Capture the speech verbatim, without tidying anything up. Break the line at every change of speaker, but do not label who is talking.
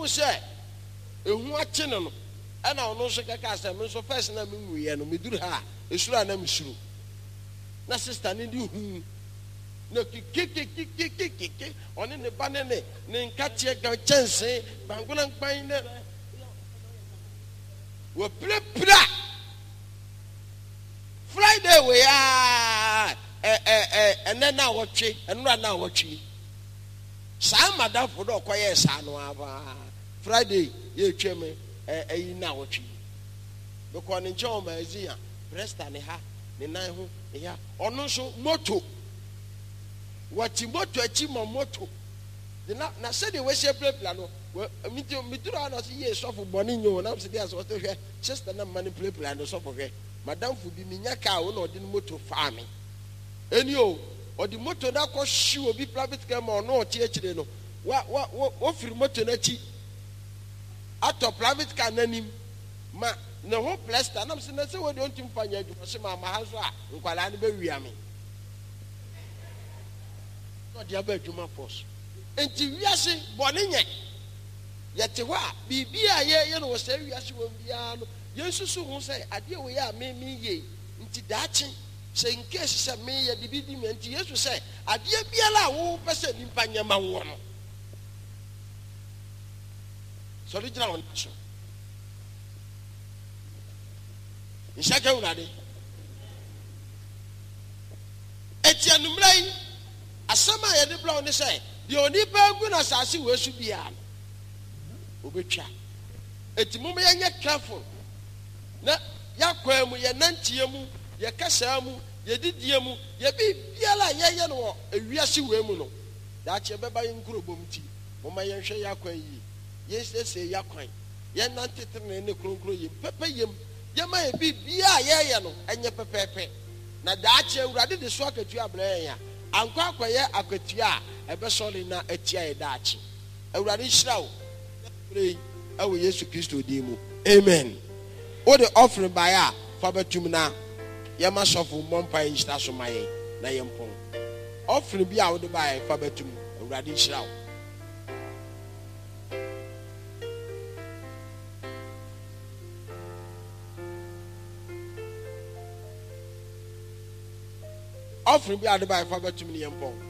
say ehu ache no no e na ono so kaka say me so first na me nwuye no me duru ha esura na me suru na sister ni di hu no kikikikikiki oni ne banene ne nkatie ga chense bangona nkpan ne wo prepra Friday we are eh eh eh ene na wotwe enura na wotwe sa madam for do koye sa no aba Friday ye tweme eh eh na wotwe because ne nche o ma azia presta ne ha ne nan ho ne ha ono so moto wati moto achi mo moto de na na se de we se prepla no mi ti mi dura na se ye so for boni nyo na se dia so to hwe sister na man prepla no so for hwe madam fu bi minya ka wo na odi moto fa me eni o odi moto na ko shi obi private car ma no ochi echire no wa wa wo firi moto na chi ato private car nanim ma na ho plaster na se na se wo de ontim fanya adwuma se ma ma ha so a nkwala ne be wia me no dia ba adwuma force enti wiase bone nye yete ho a bibia ye ye no wo se wiase wo bia no Yesusu hu say ade we ya me me ye nti daachi say in case say me ye dibidi me nti Yesu say ade biala wo pese nimpa nyama wo no so ri jira won so nshaka urade eti anumrai asama ye de bla on say de oni ba gu na sase we su bia obetwa eti mum ye nye careful na yakwa mu ye nantie mu ye kasa mu ye didie mu ye bi biala ye ye no ewiase we mu no da che beba ye nkurobom ti moma ye hwe yakwa yi ye sese yakwan ye nantetre ne kronkro ye pepe yem ye ma ye bi bia ye ye no enye pepepe na da che urade de so akatua abran ya ankwa akwaye akatua ebe soli na atia ye da che urade hira wo pray awo Yesu Kristo di mu amen. O the offering by ya fabetum na yama sofu mompa insta so maye na yempon offering bi a wo de by fabetum urade hira wo offering bi a de by fabetum ni yempon